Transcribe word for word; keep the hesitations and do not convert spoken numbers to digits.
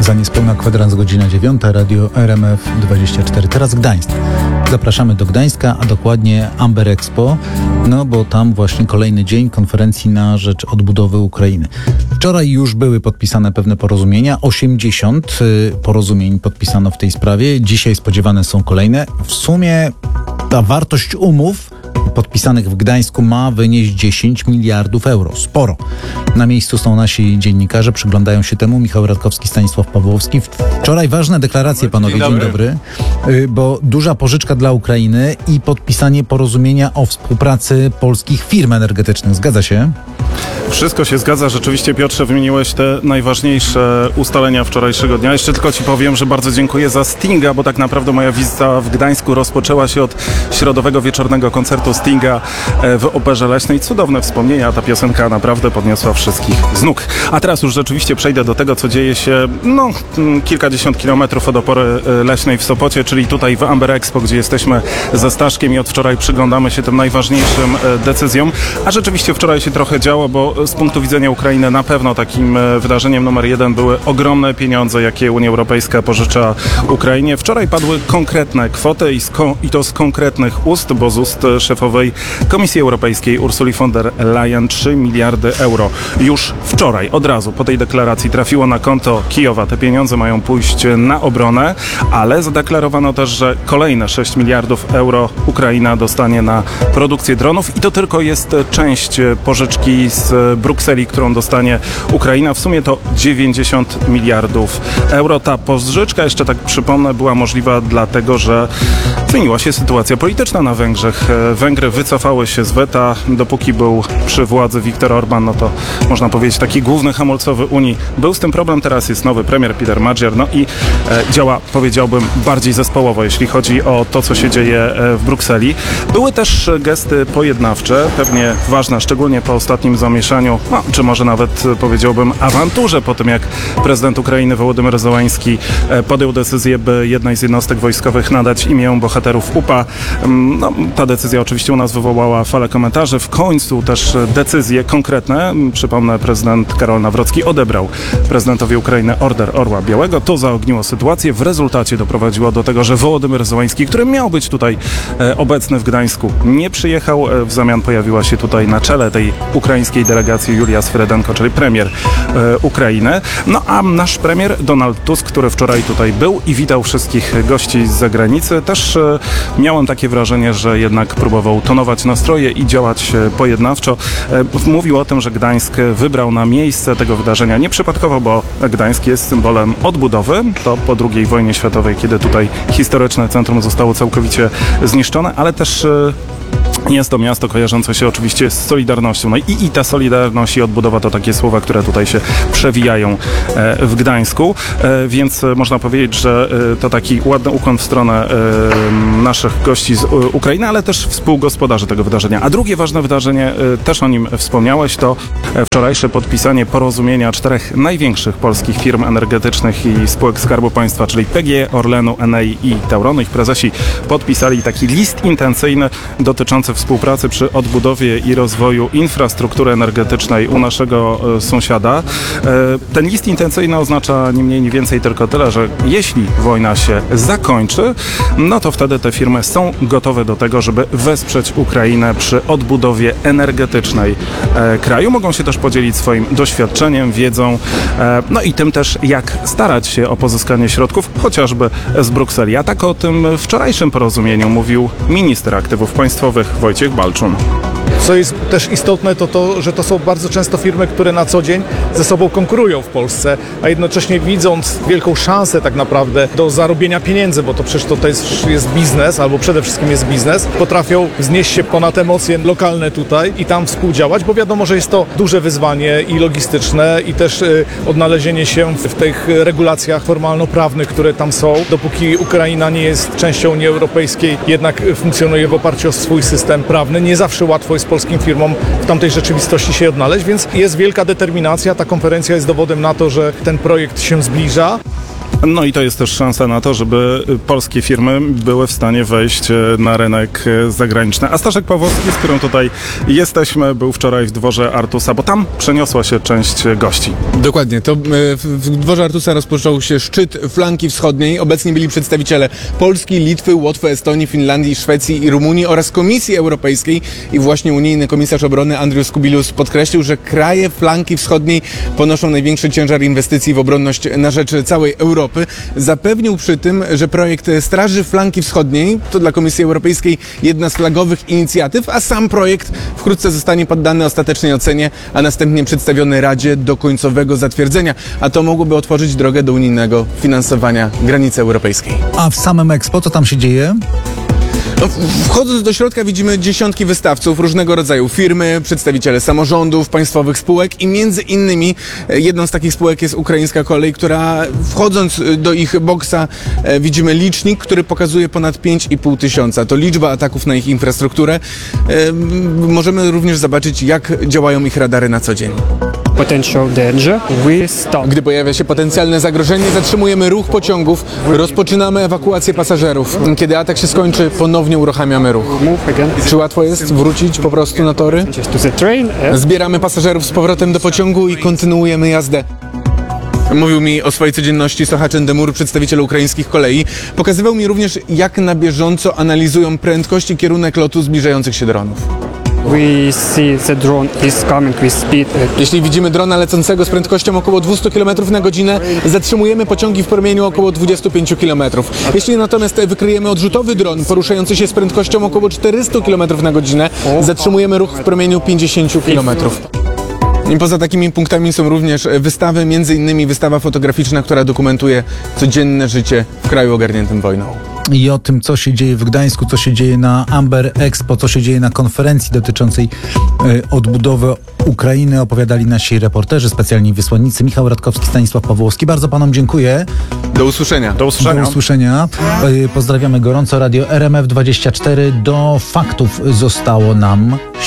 Za niespełna kwadrans, godzina dziewiąta, radio R M F dwadzieścia cztery. Teraz Gdańsk. Zapraszamy do Gdańska, a dokładnie Amber Expo, no bo tam właśnie kolejny dzień konferencji na rzecz odbudowy Ukrainy. Wczoraj już były podpisane pewne porozumienia, osiemdziesiąt porozumień podpisano w tej sprawie, dzisiaj spodziewane są kolejne. W sumie ta wartość umów podpisanych w Gdańsku ma wynieść dziesięć miliardów euro. Sporo. Na miejscu są nasi dziennikarze, przyglądają się temu. Michał Radkowski, Stanisław Pawłowski. Wczoraj ważne deklaracje, panowie. Dzień dobry. Dzień dobry. Bo duża pożyczka dla Ukrainy i podpisanie porozumienia o współpracy polskich firm energetycznych. Zgadza się? Wszystko się zgadza. Rzeczywiście, Piotrze, wymieniłeś te najważniejsze ustalenia wczorajszego dnia. Jeszcze tylko ci powiem, że bardzo dziękuję za Stinga, bo tak naprawdę moja wizyta w Gdańsku rozpoczęła się od środowego wieczornego koncertu Stinga w Operze Leśnej. Cudowne wspomnienia, ta piosenka naprawdę podniosła wszystkich z nóg. A teraz już rzeczywiście przejdę do tego, co dzieje się no, kilkadziesiąt kilometrów od Opory Leśnej w Sopocie, czyli tutaj w Amber Expo, gdzie jesteśmy ze Staszkiem i od wczoraj przyglądamy się tym najważniejszym decyzjom. A rzeczywiście wczoraj się trochę działo, bo z punktu widzenia Ukrainy na pewno takim wydarzeniem numer jeden były ogromne pieniądze, jakie Unia Europejska pożycza Ukrainie. Wczoraj padły konkretne kwoty i, sko- i to z konkretnych ust, bo z ust szefowej Komisji Europejskiej Ursuli von der Leyen trzy miliardy euro. Już wczoraj, od razu po tej deklaracji trafiło na konto Kijowa. Te pieniądze mają pójść na obronę, ale zadeklarowano też, że kolejne sześć miliardów euro Ukraina dostanie na produkcję dronów i to tylko jest część pożyczki z Brukseli, którą dostanie Ukraina. W sumie to dziewięćdziesiąt miliardów euro. Ta pożyczka, jeszcze tak przypomnę, była możliwa dlatego, że zmieniła się sytuacja polityczna na Węgrzech. Węgry wycofały się z weta. Dopóki był przy władzy Viktor Orbán, no to można powiedzieć taki główny hamulcowy Unii. Był z tym problem, teraz jest nowy premier Peter Magyar, no i e, działa, powiedziałbym, bardziej zespołowo, jeśli chodzi o to, co się dzieje e, w Brukseli. Były też gesty pojednawcze, pewnie ważne, szczególnie po ostatnim zamieszaniu, no, czy może nawet powiedziałbym awanturze po tym, jak prezydent Ukrainy Wołodymyr Zełański e, podjął decyzję, by jednej z jednostek wojskowych nadać imię bohaterów U P A. No, ta decyzja oczywiście u nas wywołała falę komentarzy. W końcu też decyzje konkretne. Przypomnę, prezydent Karol Nawrocki odebrał prezydentowi Ukrainy Order Orła Białego. To zaogniło sytuację. W rezultacie doprowadziło do tego, że Wołodymyr Zełański, który miał być tutaj e, obecny w Gdańsku, nie przyjechał. E, w zamian pojawiła się tutaj na czele tej ukraińskiej delegacji Julia Swerydenko, czyli premier e, Ukrainy. No a nasz premier Donald Tusk, który wczoraj tutaj był i witał wszystkich gości z zagranicy, też e, miałem takie wrażenie, że jednak próbował tonować nastroje i działać pojednawczo. Mówił o tym, że Gdańsk wybrał na miejsce tego wydarzenia nieprzypadkowo, bo Gdańsk jest symbolem odbudowy. To po drugiej wojnie światowej, kiedy tutaj historyczne centrum zostało całkowicie zniszczone, ale też jest to miasto kojarzące się oczywiście z Solidarnością. No i, i ta Solidarność i odbudowa to takie słowa, które tutaj się przewijają e, w Gdańsku, e, więc można powiedzieć, że e, to taki ładny ukłon w stronę e, naszych gości z e, Ukrainy, ale też współgospodarzy tego wydarzenia. A drugie ważne wydarzenie, e, też o nim wspomniałeś, to wczorajsze podpisanie porozumienia czterech największych polskich firm energetycznych i spółek Skarbu Państwa, czyli P G E, Orlenu, Enei i Tauronu. Ich prezesi podpisali taki list intencyjny dotyczący współpracy przy odbudowie i rozwoju infrastruktury energetycznej u naszego e, sąsiada. E, ten list intencyjny oznacza ni mniej, ni więcej tylko tyle, że jeśli wojna się zakończy, no to wtedy te firmy są gotowe do tego, żeby wesprzeć Ukrainę przy odbudowie energetycznej e, kraju. Mogą się też podzielić swoim doświadczeniem, wiedzą, e, no i tym też, jak starać się o pozyskanie środków, chociażby z Brukseli. A tak o tym wczorajszym porozumieniu mówił minister aktywów państwowych Wojciech Balczun. Co jest też istotne, to to, że to są bardzo często firmy, które na co dzień ze sobą konkurują w Polsce, a jednocześnie widząc wielką szansę tak naprawdę do zarobienia pieniędzy, bo to przecież to jest, jest biznes, albo przede wszystkim jest biznes, potrafią wznieść się ponad emocje lokalne tutaj i tam współdziałać, bo wiadomo, że jest to duże wyzwanie i logistyczne i też y, odnalezienie się w tych regulacjach formalno-prawnych, które tam są. Dopóki Ukraina nie jest częścią Unii Europejskiej, jednak funkcjonuje w oparciu o swój system prawny. Nie zawsze łatwo jest polskim firmom w tamtej rzeczywistości się odnaleźć, więc jest wielka determinacja. Ta konferencja jest dowodem na to, że ten projekt się zbliża. No i to jest też szansa na to, żeby polskie firmy były w stanie wejść na rynek zagraniczny. A Staszek Pawłowski, z którym tutaj jesteśmy, był wczoraj w dworze Artusa, bo tam przeniosła się część gości. Dokładnie, to e, w, w dworze Artusa rozpoczął się szczyt flanki wschodniej. Obecnie byli przedstawiciele Polski, Litwy, Łotwy, Estonii, Finlandii, Szwecji i Rumunii oraz Komisji Europejskiej. I właśnie unijny komisarz obrony Andrius Kubilius podkreślił, że kraje flanki wschodniej ponoszą największy ciężar inwestycji w obronność na rzecz całej Europy. Zapewnił przy tym, że projekt Straży Flanki Wschodniej to dla Komisji Europejskiej jedna z flagowych inicjatyw, a sam projekt wkrótce zostanie poddany ostatecznej ocenie, a następnie przedstawiony Radzie do końcowego zatwierdzenia, a to mogłoby otworzyć drogę do unijnego finansowania granicy europejskiej. A w samym Expo co tam się dzieje? No, wchodząc do środka widzimy dziesiątki wystawców różnego rodzaju, firmy, przedstawiciele samorządów, państwowych spółek i między innymi e, jedną z takich spółek jest Ukraińska Kolej, która wchodząc do ich boksa e, widzimy licznik, który pokazuje ponad pięć i pół tysiąca. To liczba ataków na ich infrastrukturę. E, możemy również zobaczyć, jak działają ich radary na co dzień. Potential danger, we stop. Gdy pojawia się potencjalne zagrożenie, zatrzymujemy ruch pociągów, rozpoczynamy ewakuację pasażerów. Kiedy atak się skończy, ponownie uruchamiamy ruch. Move again. Czy łatwo jest wrócić po prostu na tory? Just to the train. eh? Zbieramy pasażerów z powrotem do pociągu i kontynuujemy jazdę. Mówił mi o swojej codzienności Sochaczyn Demur, przedstawiciel ukraińskich kolei. Pokazywał mi również, jak na bieżąco analizują prędkość i kierunek lotu zbliżających się dronów. We see the drone is coming with speed. uh, Jeśli widzimy drona lecącego z prędkością około dwieście kilometrów na godzinę, zatrzymujemy pociągi w promieniu około dwadzieścia pięć kilometrów. Jeśli natomiast wykryjemy odrzutowy dron poruszający się z prędkością około czterysta kilometrów na godzinę, zatrzymujemy ruch w promieniu pięćdziesiąt kilometrów. I poza takimi punktami są również wystawy, między innymi wystawa fotograficzna, która dokumentuje codzienne życie w kraju ogarniętym wojną. I o tym, co się dzieje w Gdańsku, co się dzieje na Amber Expo, co się dzieje na konferencji dotyczącej y, odbudowy Ukrainy, opowiadali nasi reporterzy, specjalni wysłannicy Michał Radkowski, Stanisław Pawłowski. Bardzo panom dziękuję. Do usłyszenia. Do usłyszenia. Do usłyszenia. Y, pozdrawiamy gorąco. Radio R M F dwadzieścia cztery. Do faktów zostało nam